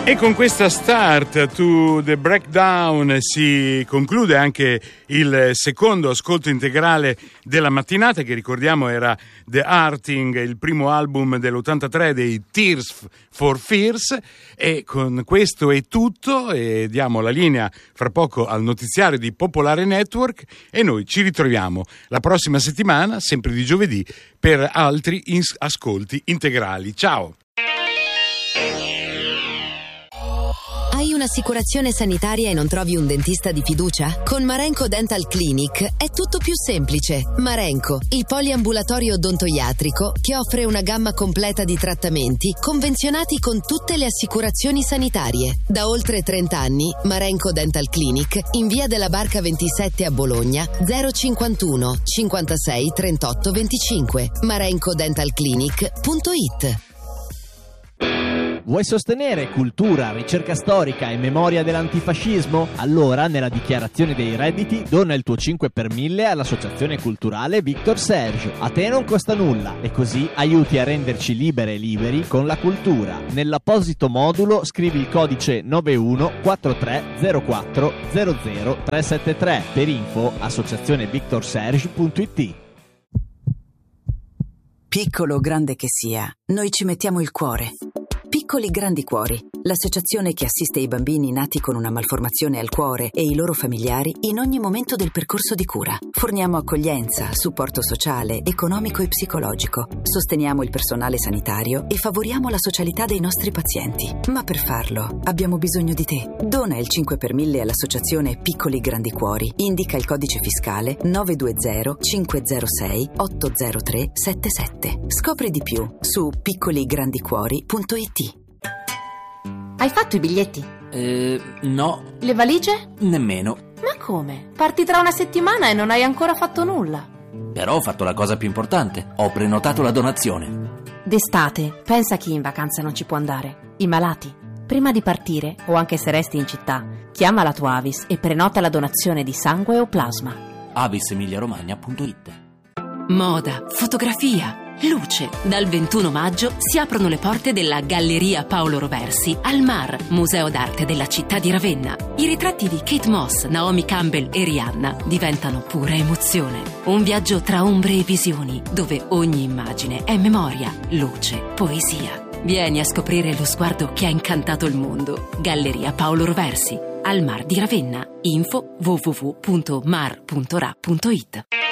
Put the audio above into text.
E con questa Start to the Breakdown si conclude anche il secondo ascolto integrale della mattinata, che ricordiamo era The Arting, il primo album dell'83 dei Tears for Fears. E con questo è tutto, e diamo la linea fra poco al notiziario di Popolare Network, e noi ci ritroviamo la prossima settimana, sempre di giovedì, per altri ascolti integrali. Ciao! Hai un'assicurazione sanitaria e non trovi un dentista di fiducia? Con Marenco Dental Clinic è tutto più semplice. Marenco, il poliambulatorio odontoiatrico che offre una gamma completa di trattamenti convenzionati con tutte le assicurazioni sanitarie. Da oltre 30 anni, Marenco Dental Clinic, in via della Barca 27 a Bologna, 051 56 38 25. marencodentalclinic.it. Vuoi sostenere cultura, ricerca storica e memoria dell'antifascismo? Allora, nella dichiarazione dei redditi, dona il tuo 5 per 1000 all'associazione culturale Victor Serge. A te non costa nulla e così aiuti a renderci libere e liberi con la cultura. Nell'apposito modulo scrivi il codice 914304 00373. Per info associazionevictorserge.it. Piccolo o grande che sia, noi ci mettiamo il cuore. Piccoli Grandi Cuori, l'associazione che assiste i bambini nati con una malformazione al cuore e i loro familiari in ogni momento del percorso di cura. Forniamo accoglienza, supporto sociale, economico e psicologico. Sosteniamo il personale sanitario e favoriamo la socialità dei nostri pazienti. Ma per farlo abbiamo bisogno di te. Dona il 5 per 1000 all'associazione Piccoli Grandi Cuori. Indica il codice fiscale 920 506 803 77. Scopri di più su piccoligrandicuori.it. Hai fatto i biglietti? No. Le valigie? Nemmeno. Ma come? Parti tra una settimana e non hai ancora fatto nulla. Però ho fatto la cosa più importante. Ho prenotato la donazione. D'estate, pensa a chi in vacanza non ci può andare. I malati. Prima di partire, o anche se resti in città, chiama la tua Avis e prenota la donazione di sangue o plasma. avisemiliaromagna.it. Moda, fotografia, luce. Dal 21 maggio si aprono le porte della Galleria Paolo Roversi al MAR, Museo d'arte della città di Ravenna. I ritratti di Kate Moss, Naomi Campbell e Rihanna diventano pura emozione. Un viaggio tra ombre e visioni, dove ogni immagine è memoria, luce, poesia. Vieni a scoprire lo sguardo che ha incantato il mondo. Galleria Paolo Roversi, al MAR di Ravenna. Info www.mar.ra.it.